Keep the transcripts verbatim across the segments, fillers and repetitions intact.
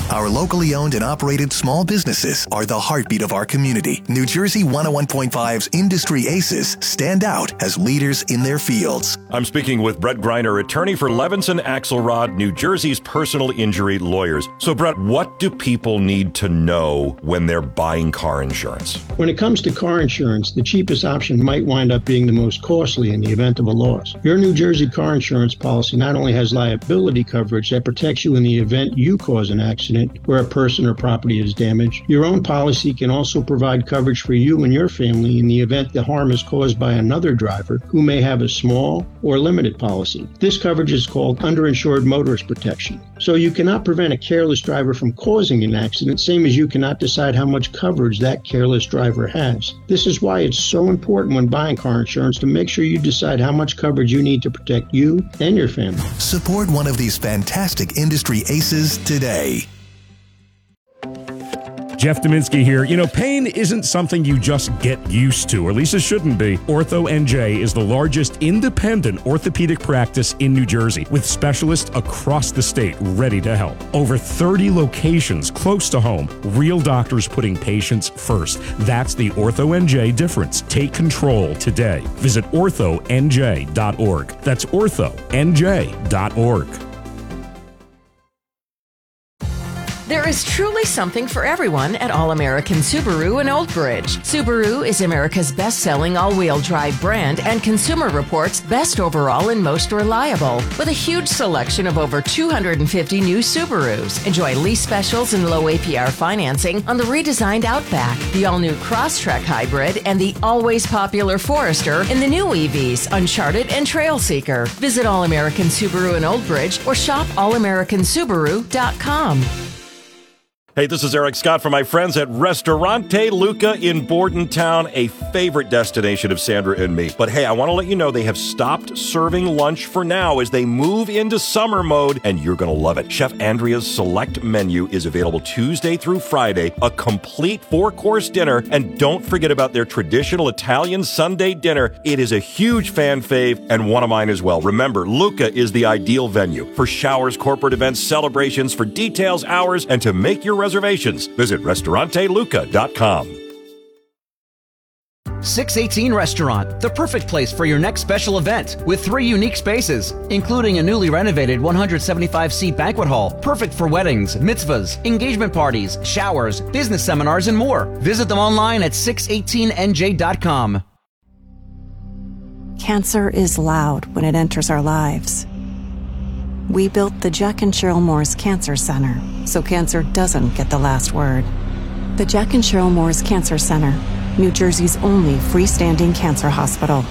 Our locally owned and operated small businesses are the heartbeat of our community. New Jersey one oh one point five's Industry Aces stand out as leaders in their fields. I'm speaking with Brett Greiner, attorney for Levinson Axelrod, New Jersey's personal injury lawyers. So, Brett, what do people need to know when they're buying car insurance? When it comes to car insurance, the cheapest option might wind up being the most costly in the event of a loss. Your New Jersey car insurance policy not only has liability coverage that protects you in the event you cause an accident where a person or property is damaged, your own policy can also provide coverage for you and your family in the event the harm is caused by another driver who may have a small or limited policy. This coverage is called underinsured motorist protection. So you cannot prevent a careless driver from causing an accident, same as you cannot decide how much coverage that careless driver has. This is why it's so important when buying car insurance to make sure you decide how much coverage you need to protect you and your family. Support one of these fantastic industry aces today. Jeff Dominski here. You know, pain isn't something you just get used to, or at least it shouldn't be. Ortho N J is the largest independent orthopedic practice in New Jersey, with specialists across the state ready to help. Over thirty locations close to home, real doctors putting patients first. That's the Ortho N J difference. Take control today. Visit ortho n j dot org. That's ortho n j dot org. There is truly something for everyone at All-American Subaru in Old Bridge. Subaru is America's best-selling all-wheel drive brand and Consumer Reports best overall and most reliable. With a huge selection of over two hundred fifty new Subarus. Enjoy lease specials and low A P R financing on the redesigned Outback, the all-new Crosstrek Hybrid, and the always popular Forester in the new E Vs, Uncharted and Trailseeker. Visit All-American Subaru in Old Bridge or shop all american subaru dot com. Hey, this is Eric Scott from my friends at Ristorante Luca in Bordentown, a favorite destination of Sandra and me. But hey, I want to let you know they have stopped serving lunch for now as they move into summer mode, and you're going to love it. Chef Andrea's select menu is available Tuesday through Friday, a complete four-course dinner, and don't forget about their traditional Italian Sunday dinner. It is a huge fan fave and one of mine as well. Remember, Luca is the ideal venue for showers, corporate events, celebrations. For details, hours, and to make your reservations, visit Ristorante Luca dot com. six eighteen Restaurant, the perfect place for your next special event, with three unique spaces, including a newly renovated one hundred seventy-five seat banquet hall, perfect for weddings, mitzvahs, engagement parties, showers, business seminars, and more. Visit them online at six eighteen n j dot com. Cancer is loud when it enters our lives. We built the Jack and Cheryl Moore's Cancer Center so cancer doesn't get the last word. The Jack and Cheryl Moore's Cancer Center, New Jersey's only freestanding cancer hospital.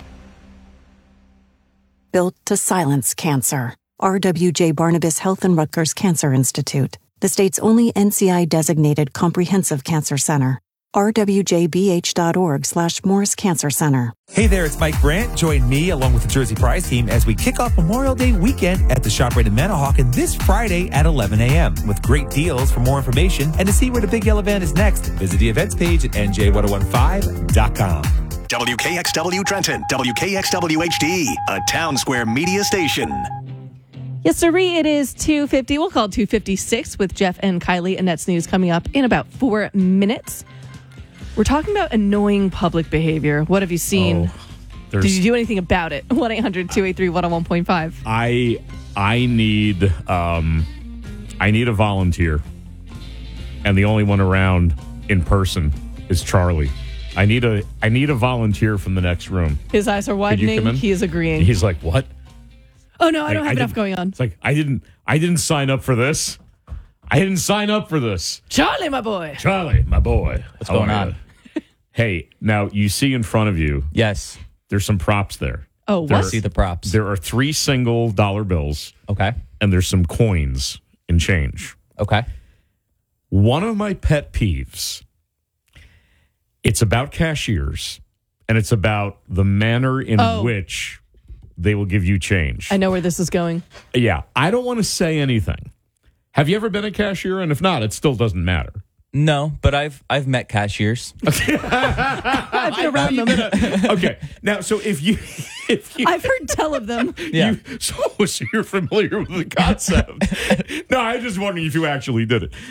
Built to silence cancer. R W J Barnabas Health and Rutgers Cancer Institute, the state's only N C I-designated comprehensive cancer center. r w j b h dot org slash Moore's Cancer Center. Hey there, it's Mike Brandt. Join me along with the Jersey Prize team as we kick off Memorial Day weekend at the ShopRite in Manahawkin this Friday at eleven a.m. with great deals. For more information and to see where the big yellow van is next, visit the events page at n j ten fifteen dot com. W K X W Trenton, W K X W H D, a Town Square media station. Yes, sir. It is two fifty. We'll call it two fifty-six with Jeff and Kylie. Annette's News coming up in about four minutes. We're talking about annoying public behavior. What have you seen? Oh, Did you do anything about it? one eight hundred two eight three one oh one point five. I I need um I need a volunteer, and the only one around in person is Charlie. I need a I need a volunteer from the next room. His eyes are widening. He is agreeing. He's like, what? Oh no, I don't like, have I enough going on. It's like I didn't I didn't sign up for this. I didn't sign up for this. Charlie, my boy. Charlie, my boy. What's going on? Hey, now you see in front of you. Yes. There's some props there. Oh, there what? I see the props. There are three single dollar bills. Okay. And there's some coins and change. Okay. One of my pet peeves, it's about cashiers, and it's about the manner in Oh. which they will give you change. I know where this is going. Yeah, I don't want to say anything. Have you ever been a cashier? And if not, it still doesn't matter. No, but I've I've met cashiers. I've been around them. Okay, now so if you, if you, I've heard tell of them. Yeah. you so, so you're familiar with the concept. No, I just wondering if you actually did it.